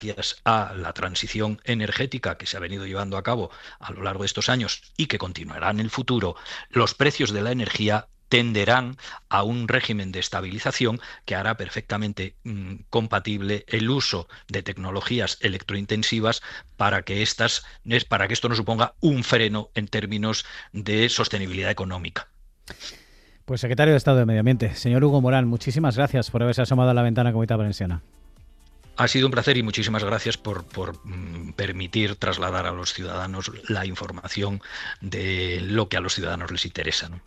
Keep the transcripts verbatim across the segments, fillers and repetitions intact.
gracias a la transición energética que se ha venido llevando a cabo a lo largo de estos años y que continuará en el futuro, los precios de la energía tenderán a un régimen de estabilización que hará perfectamente mmm, compatible el uso de tecnologías electrointensivas para que, estas, para que esto no suponga un freno en términos de sostenibilidad económica. Pues secretario de Estado de Medio Ambiente, señor Hugo Morán, muchísimas gracias por haberse asomado a la ventana Comunidad Valenciana. Ha sido un placer y muchísimas gracias por, por mm, permitir trasladar a los ciudadanos la información de lo que a los ciudadanos les interesa, ¿no?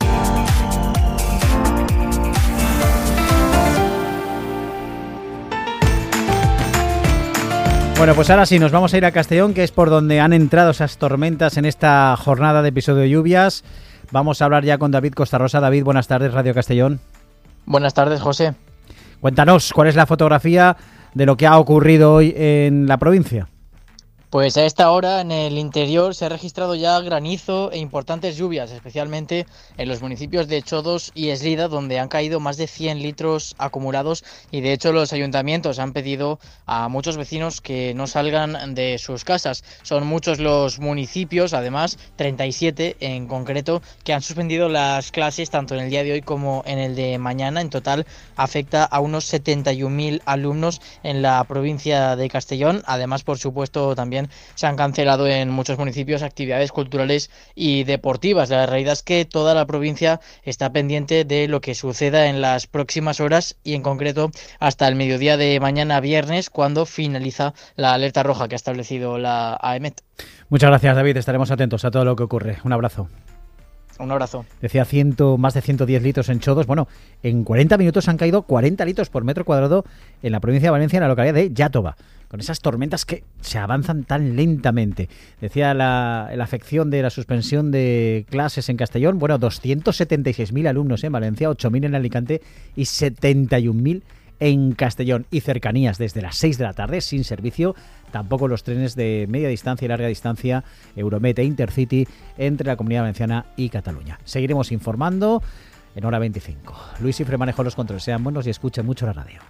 Bueno, pues ahora sí, nos vamos a ir a Castellón, que es por donde han entrado esas tormentas en esta jornada de episodio de lluvias. Vamos a hablar ya con David Costarrosa. David, buenas tardes, Radio Castellón. Buenas tardes, José. Cuéntanos, ¿cuál es la fotografía de lo que ha ocurrido hoy en la provincia? Pues a esta hora en el interior se ha registrado ya granizo e importantes lluvias, especialmente en los municipios de Chodos y Eslida, donde han caído más de cien litros acumulados, y de hecho los ayuntamientos han pedido a muchos vecinos que no salgan de sus casas. Son muchos los municipios, además treinta y siete en concreto, que han suspendido las clases tanto en el día de hoy como en el de mañana. En total afecta a unos setenta y un mil alumnos en la provincia de Castellón. Además, por supuesto, también se han cancelado en muchos municipios actividades culturales y deportivas. La realidad es que toda la provincia está pendiente de lo que suceda en las próximas horas y en concreto hasta el mediodía de mañana viernes, cuando finaliza la alerta roja que ha establecido la AEMET. Muchas gracias, David. Estaremos atentos a todo lo que ocurre. Un abrazo. Un abrazo. Decía ciento, más de ciento diez litros en Chodos. Bueno, en cuarenta minutos han caído cuarenta litros por metro cuadrado en la provincia de Valencia, en la localidad de Yátova, con esas tormentas que se avanzan tan lentamente. Decía la, la afección de la suspensión de clases en Castellón. Bueno, doscientos setenta y seis mil alumnos en Valencia, ocho mil en Alicante y setenta y un mil en Castellón. Y cercanías desde las seis de la tarde sin servicio. Tampoco los trenes de media distancia y larga distancia, Euromet e Intercity, entre la Comunidad Valenciana y Cataluña. Seguiremos informando en hora veinticinco. Luis Ifre manejó los controles. Sean buenos y escuchen mucho la radio.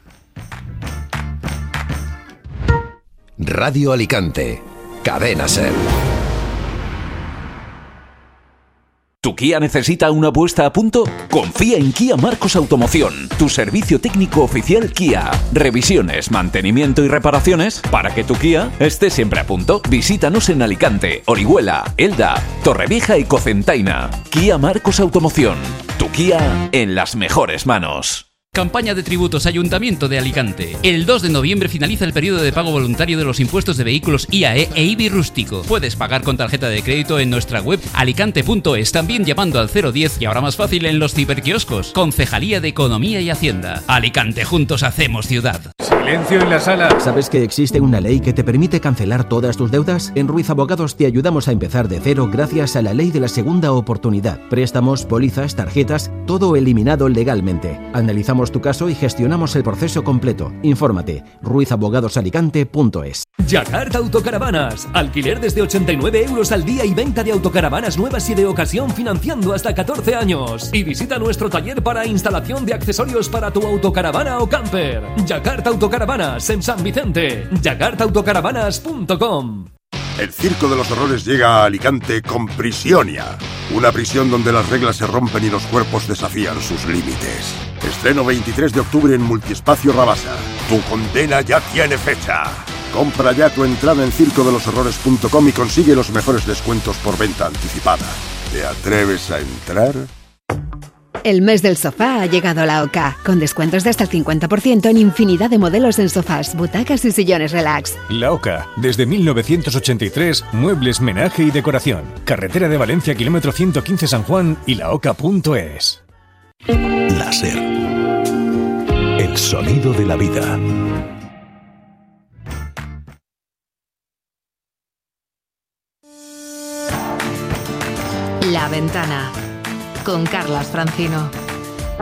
Radio Alicante, Cadena SER. ¿Tu Kia necesita una puesta a punto? Confía en Kia Marcos Automoción, tu servicio técnico oficial Kia. Revisiones, mantenimiento y reparaciones para que tu Kia esté siempre a punto. Visítanos en Alicante, Orihuela, Elda, Torrevieja y Cocentaina. Kia Marcos Automoción, tu Kia en las mejores manos. Campaña de tributos Ayuntamiento de Alicante. El dos de noviembre finaliza el periodo de pago voluntario de los impuestos de vehículos I A E e I B I rústico. Puedes pagar con tarjeta de crédito en nuestra web alicante punto es, también llamando al cero diez y ahora más fácil en los ciberquioscos. Concejalía de Economía y Hacienda. Alicante, juntos hacemos ciudad. Silencio en la sala. ¿Sabes que existe una ley que te permite cancelar todas tus deudas? En Ruiz Abogados te ayudamos a empezar de cero gracias a la ley de la segunda oportunidad. Préstamos, pólizas, tarjetas, todo eliminado legalmente. Analizamos tu caso y gestionamos el proceso completo. Infórmate, ruiz abogados alicante punto es. Yakarta Autocaravanas. Alquiler desde ochenta y nueve euros al día y venta de autocaravanas nuevas y de ocasión financiando hasta catorce años. Y visita nuestro taller para instalación de accesorios para tu autocaravana o camper. Yakarta Autocaravanas en San Vicente. yakarta autocaravanas punto com. El Circo de los Horrores llega a Alicante con Prisionia. Una prisión donde las reglas se rompen y los cuerpos desafían sus límites. Estreno veintitrés de octubre en Multiespacio Rabasa. Tu condena ya tiene fecha. Compra ya tu entrada en circo de los horrores punto com y consigue los mejores descuentos por venta anticipada. ¿Te atreves a entrar? El mes del sofá ha llegado a la OCA, con descuentos de hasta el cincuenta por ciento en infinidad de modelos en sofás, butacas y sillones relax. La OCA, desde mil novecientos ochenta y tres, muebles, menaje y decoración. Carretera de Valencia, kilómetro ciento quince San Juan y la oca punto es. La SER. El sonido de la vida. La Ventana, con Carlas Francino.